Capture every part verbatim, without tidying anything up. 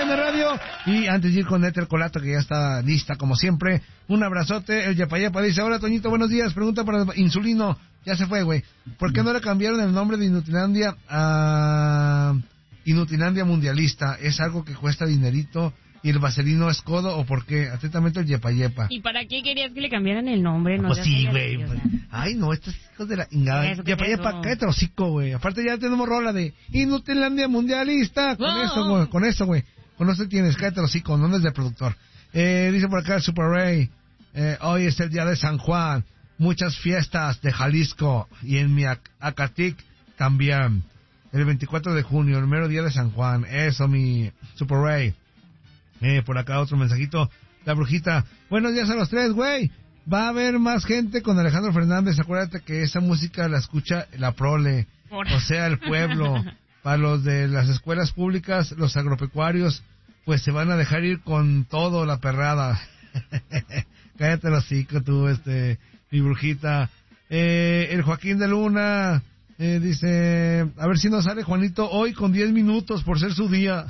de radio. Y antes de ir con Éter Colato, que ya está lista como siempre, un abrazote. El Yepayepa dice: hola Toñito, buenos días, pregunta para Insulino. Ya se fue, güey. ¿Por qué no le cambiaron el nombre de Inutilandia a Inutilandia Mundialista? ¿Es algo que cuesta dinerito y el vaselino es codo o por qué? Atentamente el Yepayepa. ¿Y para qué querías que le cambiaran el nombre? No, pues sí, güey. Pues, ay, no, estos hijos de la ingada. Yepayepa, cállate hocico, güey. Aparte ya tenemos rola de Inutilandia Mundialista. Con oh. eso, güey, con eso, güey. Con eso tienes, cállate hocico, no es del productor. Eh, dice por acá el Super Ray, eh, hoy es el día de San Juan. Muchas fiestas de Jalisco y en mi Acatic también. El veinticuatro de junio, el mero día de San Juan. Eso, mi Super Ray. Eh, por acá otro mensajito. La brujita. Buenos días a los tres, güey. Va a haber más gente con Alejandro Fernández. Acuérdate que esa música la escucha la prole. O sea, el pueblo. Para los de las escuelas públicas, los agropecuarios, pues se van a dejar ir con todo la perrada. Cállate los hocico tú, este... mi brujita. Eh, el Joaquín de Luna eh, dice, a ver si nos sale Juanito hoy con diez minutos por ser su día.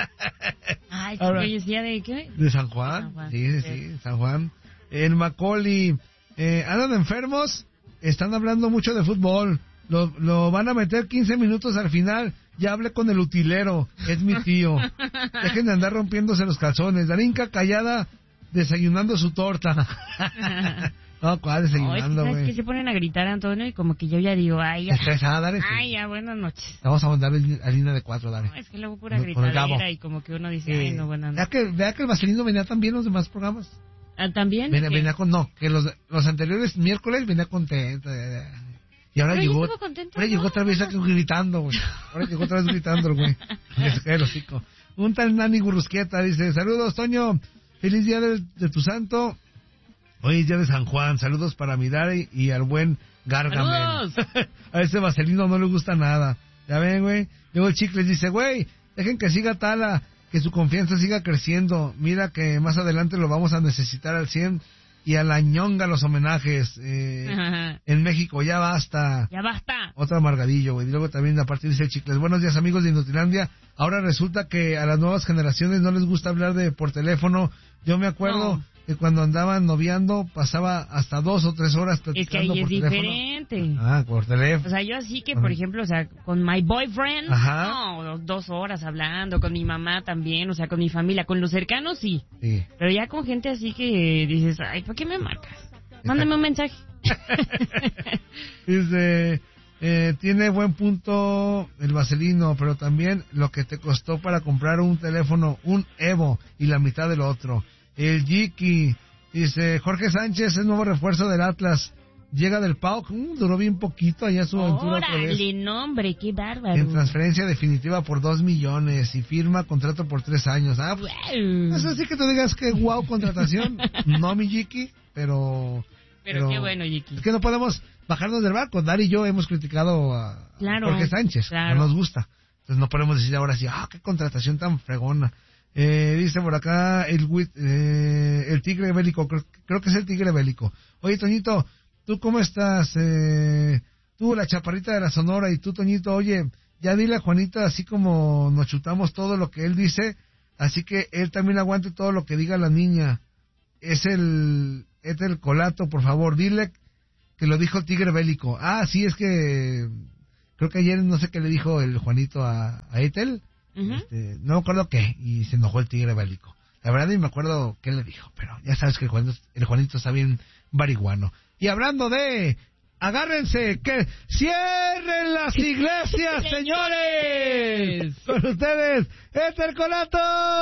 Ay, ¿qué decía de qué? De San Juan. San Juan. Sí, sí, sí, San Juan. El Macaulay, eh, andan enfermos, están hablando mucho de fútbol. Lo, lo van a meter quince minutos al final. Ya hablé con el utilero, es mi tío. Dejen de andar rompiéndose los calzones. Darinka callada, desayunando su torta. No, ¿cuál desayunando, güey? Es que se ponen a gritar, Antonio, y como que yo ya digo, ay, ya. Estresada, dale. Ay, ya, buenas noches. Vamos a mandar a línea de cuatro, dale. No, es que luego pura gritadera y como que uno dice, ay, no, buenas noches. Vea que, vea que el vaselino venía también los demás programas. ¿Ah, también? Venía, venía con, no, que los, los anteriores miércoles venía contento. Y ahora Pero llegó, contento, ahora ¿no? llegó otra vez aquí gritando, güey. Ahora llegó otra vez gritando, güey. Se cae el hocico. Un tal Nani Gurrusquieta dice, saludos, Toño. Feliz día de, de tu santo. Hoy es día de San Juan. Saludos para Midari y al buen Gargamel. A ese vaselino no le gusta nada. Ya ven, güey. Luego el Chicles dice, güey, dejen que siga Tala, que su confianza siga creciendo. Mira que más adelante lo vamos a necesitar al cien. Y a la ñonga los homenajes. Eh, en México, ya basta. Ya basta. Otra amargadillo, güey. Y luego también a partir dice el Chicles. Buenos días, amigos de Inutilandia. Ahora resulta que a las nuevas generaciones no les gusta hablar de por teléfono. Yo me acuerdo... No. Que cuando andaban noviando pasaba hasta dos o tres horas platicando. Es que ahí por es teléfono. Diferente. Ah, por teléfono. O sea, yo así que, por ejemplo, o sea, con my boyfriend, ajá, no, dos horas hablando, con mi mamá también, o sea, con mi familia, con los cercanos sí. Sí. Pero ya con gente así que dices, ay, ¿por qué me marcas? Mándame un mensaje. Dice, eh, tiene buen punto el vaselino, pero también lo que te costó para comprar un teléfono, un Evo, y la mitad del otro. El Jiki dice, Jorge Sánchez es nuevo refuerzo del Atlas. Llega del P A O C, uh, duró bien poquito allá su aventura. ¡Órale, nombre, qué bárbaro! En transferencia definitiva por dos millones y firma contrato por tres años. Ah, pues, wow. Eso sí que tú digas que guau, contratación. No, mi Jiki, pero, pero... Pero qué bueno, Jiki. Es que no podemos bajarnos del barco. Dar y yo hemos criticado a claro, Jorge Sánchez, claro. No nos gusta. Entonces no podemos decir ahora sí, ah, qué contratación tan fregona. Eh, dice por acá el eh, el tigre bélico, creo, creo que es el tigre bélico. Oye, Toñito, ¿tú cómo estás? Eh, tú, la chaparrita de la Sonora, y tú, Toñito, oye, ya dile a Juanita así como nos chutamos todo lo que él dice, así que él también aguante todo lo que diga la niña. Es el, es el Colato, por favor, dile que lo dijo el tigre bélico. Ah, sí, es que creo que ayer no sé qué le dijo el Juanito a, a Ethel. Uh-huh. Este, no me acuerdo qué, y se enojó el tigre bélico. La verdad ni me acuerdo qué le dijo, pero ya sabes que el Juanito, el Juanito está bien marihuano. Y hablando de, agárrense, que cierren las iglesias, señores. Con ustedes, Éter Colato.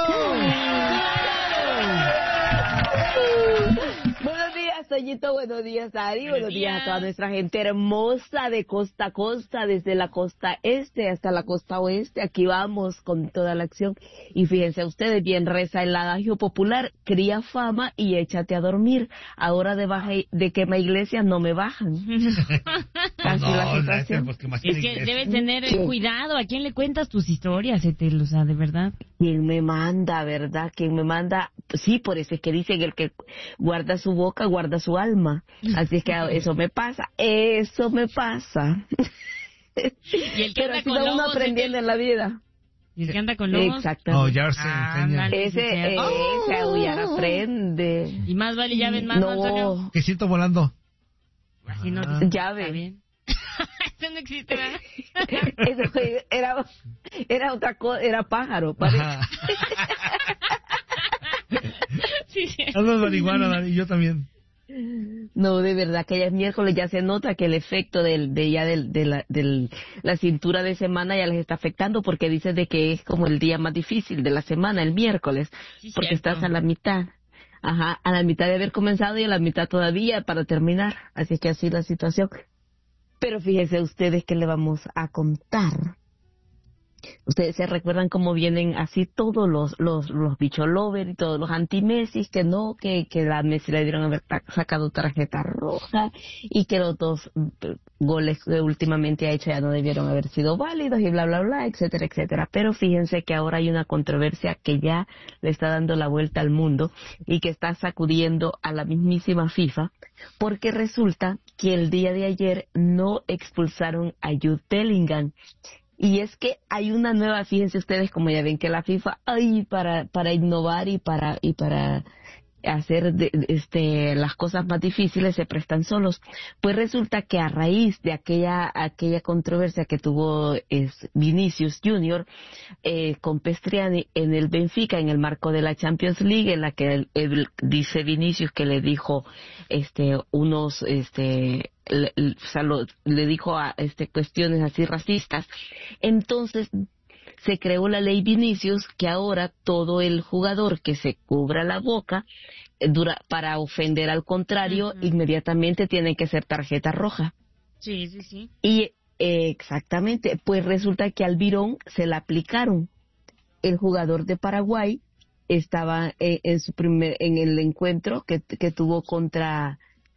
Buenos días, Toñito, buenos días, Ari, buenos, buenos días. días a toda nuestra gente hermosa de costa a costa, desde la costa este hasta la costa oeste. Aquí vamos con toda la acción. Y fíjense ustedes, bien reza el adagio popular, cría fama y échate a dormir. Ahora de, baja, de quema iglesia no me bajan. Así no, la situación. Es que iglesia. Debes tener sí. cuidado, ¿a quién le cuentas tus historias, Etel? O sea, de verdad. ¿Quién me manda, verdad? ¿Quién me manda? Sí, por eso es que dicen el que guarda su boca, guarda su alma. Así es que eso me pasa, eso me pasa. ¿Y el que Pero así va uno aprendiendo en la vida. Dice que anda con lobos. Exactamente. Oh, ya se Ah, enseña. ándale. Ese, Oh. ese aullar aprende. Y más vale llave en mano, Antonio. No, Que siento volando. Así no Ah. dice. llave. Está bien. Eso no existe, ¿verdad? Eso fue- era, era otra cosa, era pájaro, parece. Ajá. Sí, sí. Andas marihuana, Dani, y yo también. No, de verdad que ya es miércoles, ya se nota que el efecto del, de ya del, de la, del, la cintura de semana ya les está afectando porque dice de que es como el día más difícil de la semana, el miércoles, Sí, porque cierto. estás a la mitad. Ajá, a la mitad de haber comenzado y a la mitad todavía para terminar. Así que así la situación. Pero fíjense ustedes que le vamos a contar. Ustedes se recuerdan cómo vienen así todos los los los bicho lover y todos los anti-Messi, que no, que, que la Messi le debieron haber ta- sacado tarjeta roja y que los dos eh, goles que últimamente ha hecho ya no debieron haber sido válidos y bla, bla, bla, etcétera, etcétera. Pero fíjense que ahora hay una controversia que ya le está dando la vuelta al mundo y que está sacudiendo a la mismísima FIFA, porque resulta que el día de ayer no expulsaron a Jude Bellingham. Y es que hay una nueva, fíjense ustedes, como ya ven que la FIFA, ay, para para innovar y para y para hacer de, este las cosas más difíciles se prestan solos. Pues resulta que a raíz de aquella aquella controversia que tuvo es Vinicius Junior eh, con Pestriani en el Benfica en el marco de la Champions League, en la que él, él dice Vinicius que le dijo este unos este le, le- o sea, lo- le dijo a este cuestiones así racistas. Entonces se creó la ley Vinicius, que ahora todo el jugador que se cubra la boca eh, dura, para ofender al contrario, Ujú. inmediatamente tiene que ser tarjeta roja. Sí, sí, sí. Y eh, exactamente, pues resulta que al Virón se la aplicaron. El jugador de Paraguay estaba eh, en su primer en el encuentro que, que tuvo contra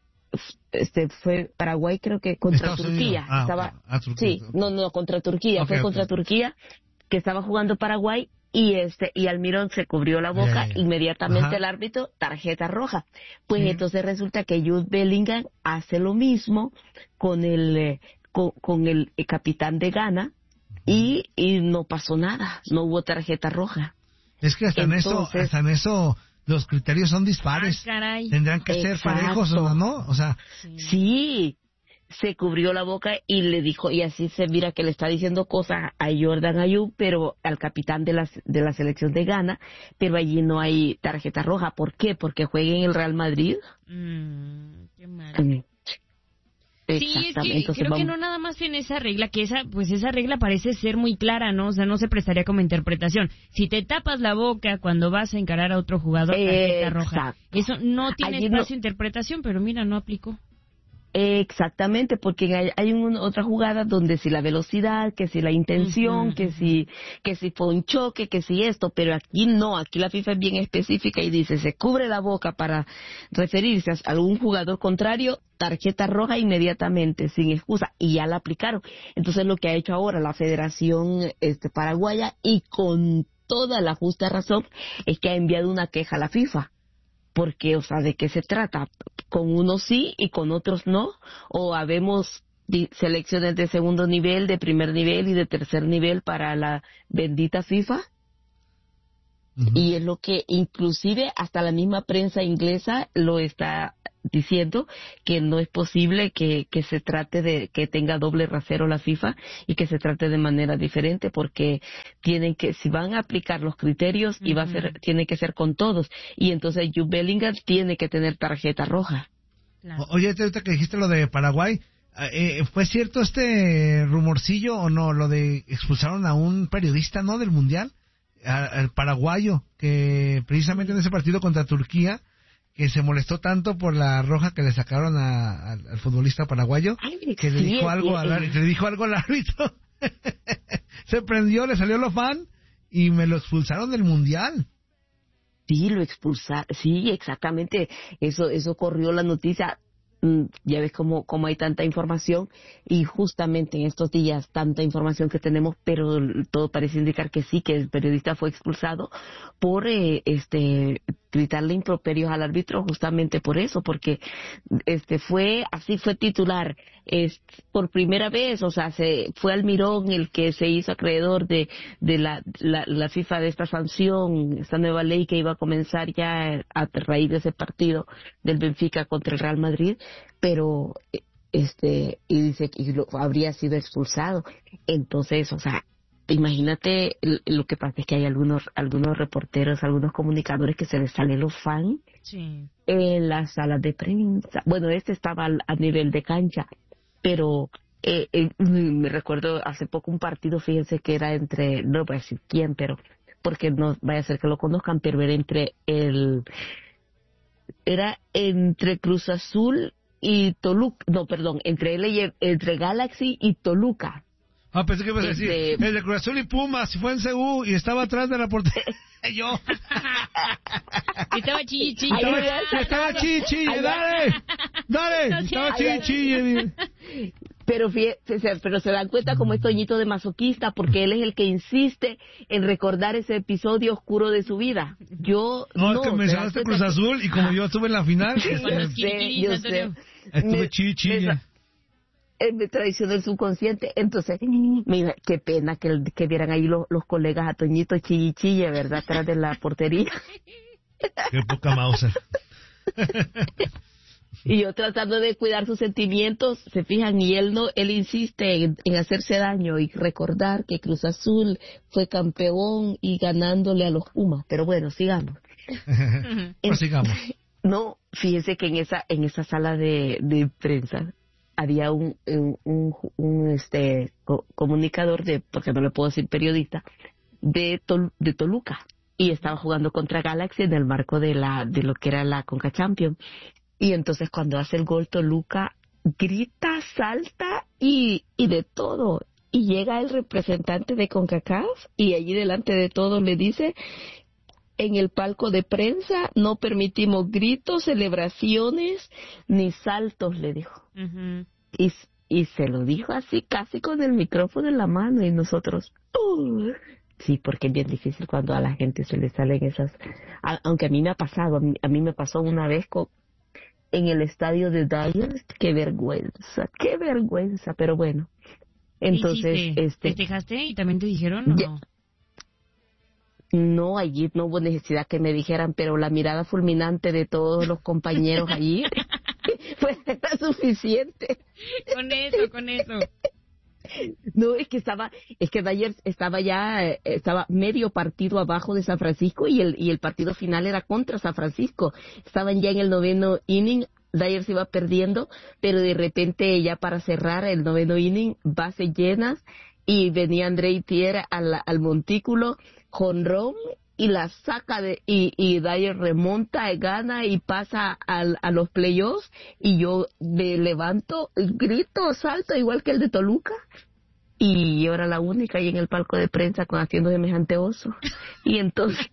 este fue Paraguay, creo que contra Estados Turquía. Unidos. Ah, estaba ok. Ah, Turquía. Sí, no, no, contra Turquía, Ok, fue ok. contra Turquía, que estaba jugando Paraguay y este y Almirón se cubrió la boca, Ya, ya. inmediatamente Ajá. el árbitro, tarjeta roja. Pues Sí. entonces resulta que Jude Bellingham hace lo mismo con el eh, con, con el, eh, capitán de Ghana y, y no pasó nada, no hubo tarjeta roja. Es que hasta en eso, Entonces- hasta en eso los criterios son dispares. Ah, caray. Tendrán que ser Exacto. parejos, ¿o ¿no? O sea, Sí. Sí, se cubrió la boca y le dijo, y así se mira que le está diciendo cosas a Jordan Ayew, pero al capitán de la, de la selección de Ghana, pero allí no hay tarjeta roja. ¿Por qué? Porque juega en el Real Madrid. Mm, qué mal. Mm. Sí, es Exactamente. que Entonces, creo que vamos- no nada más en esa regla, que esa, pues esa regla parece ser muy clara, ¿no? O sea, no se prestaría como interpretación. Si te tapas la boca cuando vas a encarar a otro jugador, tarjeta roja. Exacto. Eso no tiene Allí no- espacio de interpretación, pero mira, no aplicó. Exactamente, porque hay, hay un- otra jugada donde si la velocidad, que si la intención, Ujú, que si que si fue un choque, que si esto, pero aquí no, aquí la FIFA es bien específica y dice, se cubre la boca para referirse a algún jugador contrario, tarjeta roja inmediatamente, sin excusa, y ya la aplicaron. Entonces lo que ha hecho ahora la Federación este, Paraguaya, y con toda la justa razón, es que ha enviado una queja a la FIFA. Porque, o sea, ¿de qué se trata? ¿Con unos sí y con otros no? ¿O habemos di- selecciones de segundo nivel, de primer nivel y de tercer nivel para la bendita FIFA? ujú. Y es lo que inclusive hasta la misma prensa inglesa lo está diciendo, que no es posible que, que se trate de que tenga doble rasero la FIFA y que se trate de manera diferente, porque tienen que, si van a aplicar los criterios, y va a ser, Ujú. tiene que ser con todos, y entonces Jude Bellingham tiene que tener tarjeta roja. Claro. O- Oye, ahorita que dijiste lo de Paraguay, eh, ¿fue cierto este rumorcillo o no? Lo de expulsaron a un periodista, ¿no? Del Mundial, a- al paraguayo, que precisamente en ese partido contra Turquía, que se molestó tanto por la roja que le sacaron a- al, al futbolista paraguayo, Ay, que le sí, dijo es algo al, bien. árbitro, le dijo algo al árbitro. Se prendió, le salió lo fan y me lo expulsaron del Mundial. Sí, lo expulsaron, sí, exactamente, eso, eso corrió la noticia. Mm, ya ves cómo, cómo hay tanta información, y justamente en estos días tanta información que tenemos, pero todo parece indicar que sí, que el periodista fue expulsado por eh, este gritarle improperios al árbitro justamente por eso, porque este fue, así fue titular, es, por primera vez, o sea, se fue Almirón el que se hizo acreedor de, de la, la, la FIFA de esta sanción, esta nueva ley que iba a comenzar ya a raíz de ese partido del Benfica contra el Real Madrid, pero este, y dice que lo, habría sido expulsado. Entonces, o sea, imagínate, lo que pasa es que hay algunos algunos reporteros, algunos comunicadores que se les salen los fans sí. en las salas de prensa. Bueno, este estaba a nivel de cancha, pero eh, eh, me recuerdo hace poco un partido, fíjense que era entre, no voy a decir quién, pero porque no vaya a ser que lo conozcan, pero era entre el, era entre Cruz Azul y Toluca, no, perdón, entre él y, entre Galaxy y Toluca. Ah, pensé que ibas a decir, Desde... el de Cruz Azul y Pumas, si fue en C U y estaba atrás de la portería. Yo. Y estaba chille, chille. Estaba, estaba chille, chille, dale, dale, no, estaba chille, chille. Pero, fíjate, pero se dan cuenta como es Toñito de masoquista, porque él es el que insiste en recordar ese episodio oscuro de su vida. Yo no. No, es que mencionaste Cruz Azul y como yo estuve en la final. Yo sé, yo sé. Estuve chille, chille. Me traicionó el subconsciente, entonces mira, qué pena que, que vieran ahí los, los colegas a Toñito chille chille, ¿verdad? Atrás de la portería. Qué poca Mauser. Y yo tratando de cuidar sus sentimientos, se fijan, y él no, él insiste en, en hacerse daño y recordar que Cruz Azul fue campeón y ganándole a los Pumas. Pero bueno, sigamos. Pues sigamos. No, fíjense que en esa, en esa sala de, de prensa había un, un, un, un este co- comunicador de, porque no le puedo decir periodista, de, Tol, de Toluca, y estaba jugando contra Galaxy en el marco de la de lo que era la Conca Champions. Y entonces cuando hace el gol Toluca grita, salta y, y de todo. Y llega el representante de CONCACAF y allí delante de todos le dice: en el palco de prensa no permitimos gritos, celebraciones ni saltos, le dijo. Uh-huh. Y, y se lo dijo así, casi con el micrófono en la mano, y nosotros, uh. sí, porque es bien difícil cuando a la gente se le salen esas, a, aunque a mí me ha pasado, a mí, a mí me pasó una vez con, en el estadio de Dyers, qué vergüenza, qué vergüenza, pero bueno. Entonces, ¿Hiciste? este, ¿Festejaste y también te dijeron o ya, no? No, allí no hubo necesidad que me dijeran, pero la mirada fulminante de todos los compañeros allí fue suficiente. Con eso, con eso. No, es que estaba, es que Dyers estaba ya, eh, estaba medio partido abajo de San Francisco y el y el partido final era contra San Francisco. Estaban ya en el noveno inning, Dyers iba perdiendo, pero de repente ya para cerrar el noveno inning, bases llenas, y venía André Thier al, al montículo, jonrón, y la saca de, y, y Dyer remonta, gana y pasa al, a los playoffs, y yo me levanto, grito, salto igual que el de Toluca, y yo era la única ahí en el palco de prensa con haciendo semejante oso, y entonces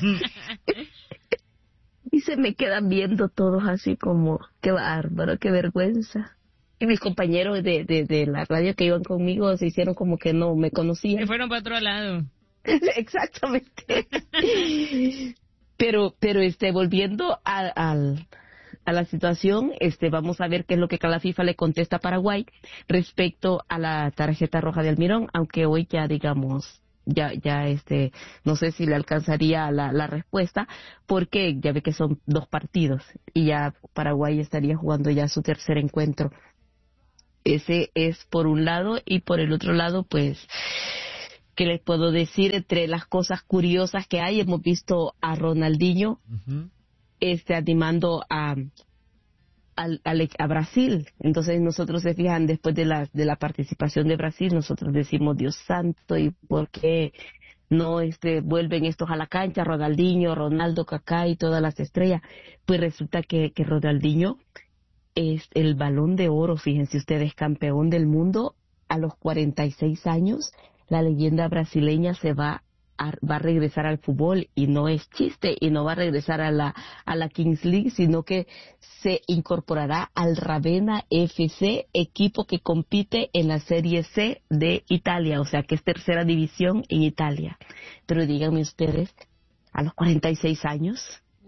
y se me quedan viendo todos así como, qué bárbaro, qué vergüenza. Y mis compañeros de, de, de la radio que iban conmigo se hicieron como que no me conocían. Se fueron para otro lado. Exactamente. pero, pero este, volviendo a, a, a la situación, este, vamos a ver qué es lo que la FIFA le contesta a Paraguay respecto a la tarjeta roja de Almirón, aunque hoy ya digamos, ya, ya este, no sé si le alcanzaría la, la respuesta, porque ya ve que son dos partidos y ya Paraguay estaría jugando ya su tercer encuentro. Ese es por un lado, y por el otro lado, pues, ¿qué les puedo decir? Entre las cosas curiosas que hay, hemos visto a Ronaldinho uh-huh. este, animando a, a, a, a Brasil. Entonces nosotros, se fijan, después de la, de la participación de Brasil, nosotros decimos, Dios santo, ¿y por qué no este, vuelven estos a la cancha? Ronaldinho, Ronaldo, Kaká y todas las estrellas. Pues resulta que, que Ronaldinho es el Balón de Oro, fíjense ustedes, campeón del mundo a los cuarenta y seis años. La leyenda brasileña se va a, va a regresar al fútbol, y no es chiste, y no va a regresar a la a la Kings League, sino que se incorporará al Ravenna F C, equipo que compite en la Serie C de Italia, o sea que es tercera división en Italia. Pero díganme ustedes, a los cuarenta y seis años,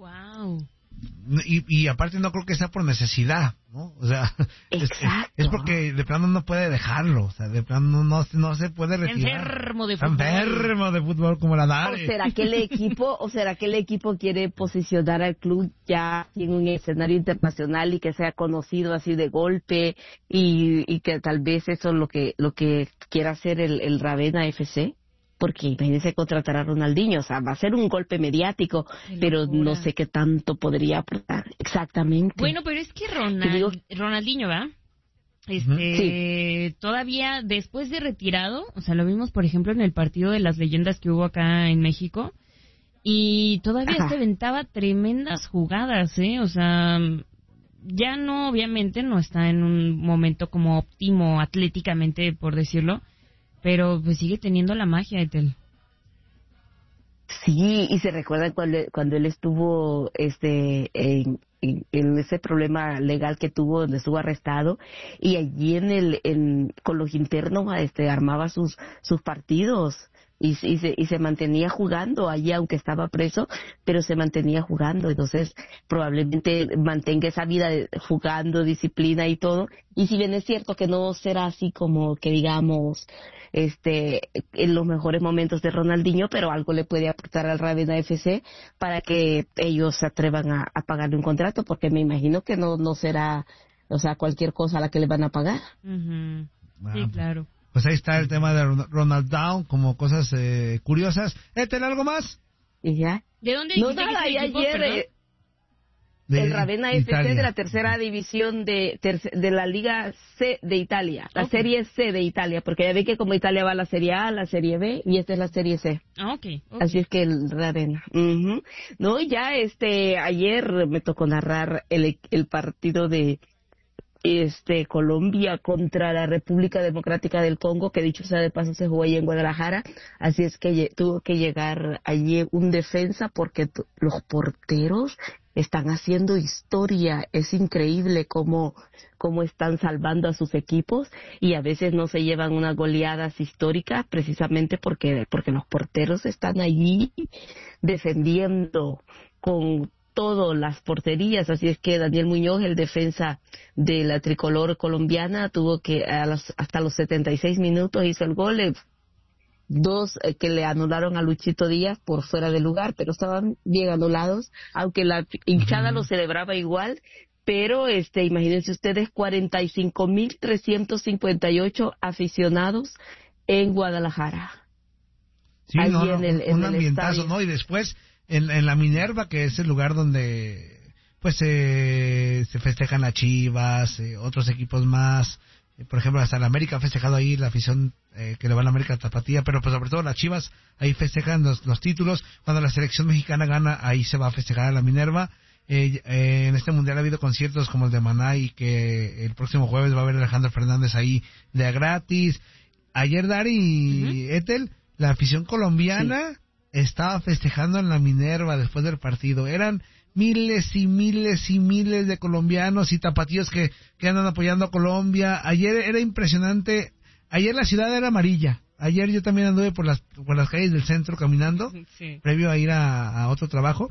wow. Y, y aparte no creo que sea por necesidad, ¿no? O sea, es, es porque de plano no puede dejarlo, o sea, de plano no, no se puede retirar. Enfermo de fútbol. Enfermo de fútbol como la Dare. ¿O será que el equipo, o será que el equipo quiere posicionar al club ya en un escenario internacional y que sea conocido así de golpe y, y que tal vez eso es lo que lo que quiera hacer el, el Ravenna F C? Porque imagínense contratar a Ronaldinho, o sea, va a ser un golpe mediático, pero no sé qué tanto podría aportar exactamente. Bueno, pero es que Ronald, digo, Ronaldinho, ¿va? Este, sí. Todavía después de retirado, o sea, lo vimos, por ejemplo, en el partido de las leyendas que hubo acá en México, y todavía Ajá. se aventaba tremendas jugadas, ¿eh? O sea, ya no, obviamente, no está en un momento como óptimo atléticamente, por decirlo, pero pues sigue teniendo la magia, Etel. Sí, y se recuerda cuando, cuando él estuvo este en, en, en ese problema legal que tuvo, donde estuvo arrestado, y allí en el en con los internos este armaba sus sus partidos y, y se y se mantenía jugando allí aunque estaba preso, pero se mantenía jugando. Entonces probablemente mantenga esa vida de, jugando, disciplina y todo. Y si bien es cierto que no será así como que digamos este en los mejores momentos de Ronaldinho, pero algo le puede aportar al Ravenna F C para que ellos se atrevan a, a pagarle un contrato, porque me imagino que no no será, o sea, cualquier cosa a la que le van a pagar. Uh-huh. Sí, claro. Pues ahí está el tema de Ronald Down, como cosas eh, curiosas. ¿Eh, ¿Ten algo más? ¿Y ya? ¿De dónde no, nada, y equipo, ayer eh, el Ravenna F C de la tercera división de terce, de la Liga C de Italia, la okay. Serie C de Italia, porque ya ve que como Italia va a la Serie A, la Serie B, y esta es la Serie C. Ah, okay, okay. Así es que el Ravenna. Uh-huh. No, ya este, ayer me tocó narrar el, el partido de este Colombia contra la República Democrática del Congo, que dicho sea de paso se jugó allí en Guadalajara, así es que tuvo que llegar allí un defensa porque t- los porteros están haciendo historia. Es increíble cómo, cómo están salvando a sus equipos, y a veces no se llevan unas goleadas históricas precisamente porque, porque los porteros están allí defendiendo con todas las porterías. Así es que Daniel Muñoz, el defensa de la tricolor colombiana, tuvo que a los, hasta los setenta y seis minutos hizo el gol, eh, dos eh, que le anularon a Luchito Díaz por fuera de lugar, pero estaban bien anulados, aunque la hinchada uh-huh. lo celebraba igual. Pero este, imagínense ustedes, cuarenta y cinco mil trescientos cincuenta y ocho aficionados en Guadalajara. Sí, no, no, en el, en un ambientazo, estadio. ¿No? Y después En, en la Minerva, que es el lugar donde pues eh, se festejan las Chivas, eh, otros equipos más, eh, por ejemplo hasta la América ha festejado ahí la afición eh, que le va a la América Tapatía, pero pues sobre todo las Chivas ahí festejan los, los títulos. Cuando la selección mexicana gana, ahí se va a festejar a la Minerva. Eh, eh, en este mundial ha habido conciertos como el de Maná, y que el próximo jueves va a haber Alejandro Fernández ahí de a gratis. Ayer Dari y uh-huh. Etel, la afición colombiana sí. estaba festejando en la Minerva después del partido. Eran miles y miles y miles de colombianos y tapatíos que, que andan apoyando a Colombia. Ayer era impresionante. Ayer la ciudad era amarilla. Ayer yo también anduve por las por las calles del centro caminando, sí. previo a ir a, a otro trabajo.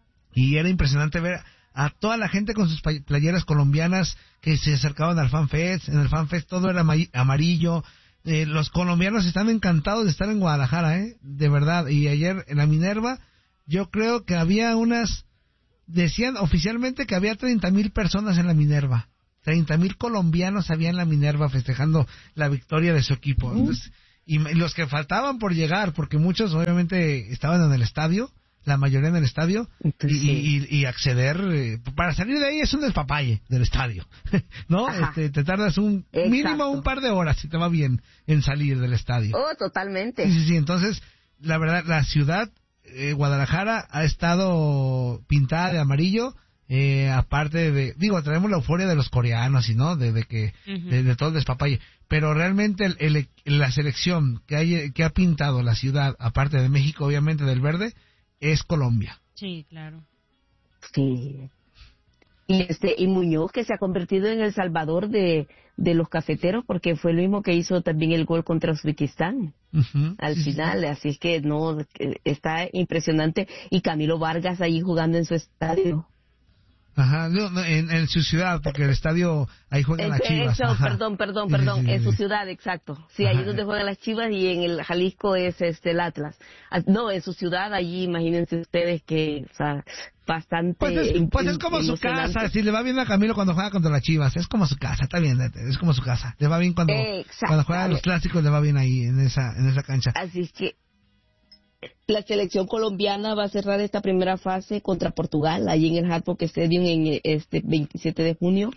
Y era impresionante ver a toda la gente con sus playeras colombianas que se acercaban al FanFest. En el FanFest todo era amarillo. Eh, los colombianos están encantados de estar en Guadalajara, ¿eh? De verdad. Y ayer en la Minerva, yo creo que había unas, decían oficialmente que había treinta mil personas en la Minerva. treinta mil colombianos había en la Minerva festejando la victoria de su equipo. Entonces, y los que faltaban por llegar, porque muchos obviamente estaban en el estadio, la mayoría en el estadio, y, y, y acceder, eh, para salir de ahí es un despapalle del estadio, ¿no? Este, te tardas un Exacto. mínimo un par de horas, si te va bien, en salir del estadio. Oh, totalmente. Sí, sí, sí. Entonces, la verdad, la ciudad, eh, Guadalajara, ha estado pintada de amarillo, eh, aparte de, digo, traemos la euforia de los coreanos, y no, de, de que, uh-huh. de, de todo el despapalle, pero realmente el, el, la selección que, hay, que ha pintado la ciudad, aparte de México, obviamente, del verde, es Colombia. Sí, claro. Sí. Y este y Muñoz, que se ha convertido en el salvador de, de los cafeteros, porque fue el mismo que hizo también el gol contra Uzbekistán uh-huh. al sí, final. Sí. Así es que no, está impresionante. Y Camilo Vargas ahí jugando en su estadio. Ajá, no, no, en, en su ciudad, porque el estadio, ahí juegan las Chivas. Eso, perdón, perdón, perdón, sí, sí, sí, en su ciudad, exacto. Sí, ahí es donde juegan las Chivas y en el Jalisco es este el Atlas. No, en su ciudad, allí, imagínense ustedes que, o sea, bastante... Pues es, pues es como su casa, si le va bien a Camilo cuando juega contra las Chivas, es como su casa, está bien, es como su casa. Le va bien cuando, cuando juegan los clásicos, le va bien ahí, en esa, en esa cancha. Así es que... La selección colombiana va a cerrar esta primera fase contra Portugal, allí en el Hard Rock Stadium en este veintisiete de junio.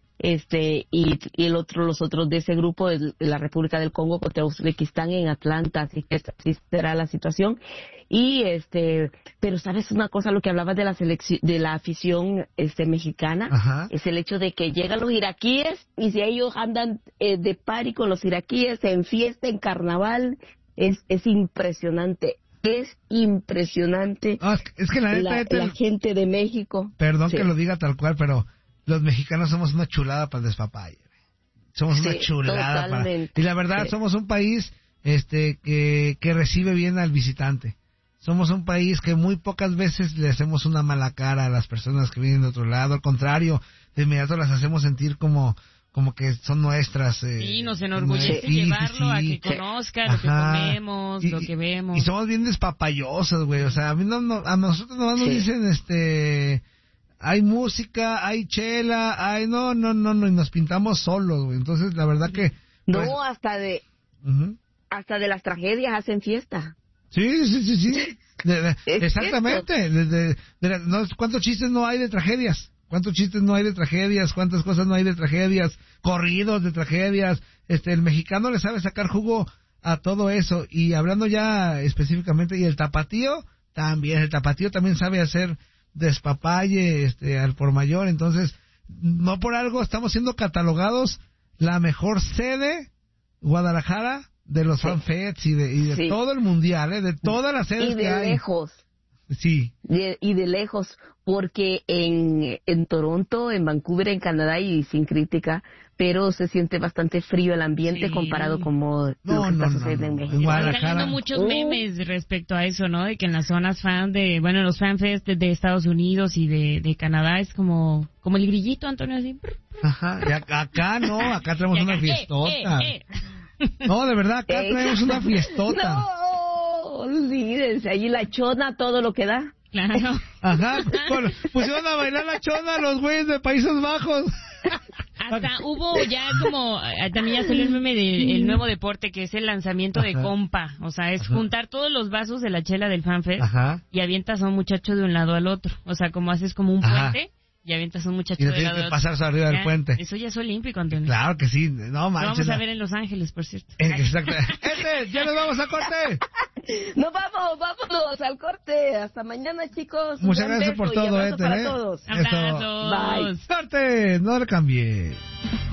Este, y, y el otro, los otros de ese grupo de la República del Congo contra Uzbekistán en Atlanta, así que así será la situación. Y este, pero sabes una cosa, lo que hablabas de la selección, de la afición este mexicana, Ajá. es el hecho de que llegan los iraquíes y si ellos andan eh, de party con los iraquíes en fiesta, en carnaval, es, es impresionante. Es impresionante oh, es que la, neta, la, este, la gente de México. Perdón sí. que lo diga tal cual, pero los mexicanos somos una chulada para el despapalle. Somos sí, una chulada totalmente. para... Y la verdad, sí. somos un país este que, que recibe bien al visitante. Somos un país que muy pocas veces le hacemos una mala cara a las personas que vienen de otro lado. Al contrario, de inmediato las hacemos sentir como... como que son nuestras. Eh, sí, nos enorgullece sí, llevarlo sí, a que conozca Ajá. lo que comemos, y, lo que vemos. Y somos bien despapayosos, güey. O sea, a mí no, no a nosotros nomás sí. nos dicen, este, hay música, hay chela, hay no, no, no, no, y nos pintamos solos, güey. Entonces, la verdad que. No, pues, hasta de, uh-huh. hasta de las tragedias hacen fiesta. Sí, sí, sí, sí. De, de, exactamente. De, de, de, no, ¿cuántos chistes no hay de tragedias? ¿Cuántos chistes no hay de tragedias? ¿Cuántas cosas no hay de tragedias? Corridos de tragedias. Este, el mexicano le sabe sacar jugo a todo eso. Y hablando ya específicamente, y el tapatío también, el tapatío también sabe hacer despapalle, este, al por mayor. Entonces, no por algo estamos siendo catalogados la mejor sede, Guadalajara, de los sí. fanfests y de, y de sí. todo el mundial, ¿eh? De todas las sedes y de que hay. lejos. Sí. De, y de lejos, porque en, en Toronto, en Vancouver, en Canadá, y sin crítica, pero se siente bastante frío el ambiente sí. comparado como no, lo que no, está sucediendo no, no. en México. En Guadalajara. Están saliendo muchos memes respecto a eso, ¿no? De que en las zonas fan de, bueno, los fanfests de, de Estados Unidos y de, de Canadá es como, como el grillito, Antonio, así. Ajá, y acá, acá no, acá traemos acá, una fiestota. Eh, eh, eh. No, de verdad, acá traemos una fiestota. No, olvídense, allí la chona, todo lo que da. Claro. Ajá, bueno, pusieron a bailar la chona a los güeyes de Países Bajos. Hasta hubo ya como, también ya salió el meme del nuevo deporte que es el lanzamiento Ajá. de compa. O sea, es Ajá. juntar todos los vasos de la chela del FanFest Ajá. y avientas a un muchacho de un lado al otro. O sea, como haces como un Ajá. puente y avientas a un muchacho y no de lado al otro. Y tienes que pasarse arriba ya, del puente. Eso ya es olímpico, Antonio. Claro que sí, no manches. Lo vamos a ver en Los Ángeles, por cierto. Exacto. Este, ya nos vamos a corte. Nos vamos, vámonos al corte. Hasta mañana, chicos. Muchas gracias por todo, eh. Para todos. Abrazos. Bye. Corte, no le cambié.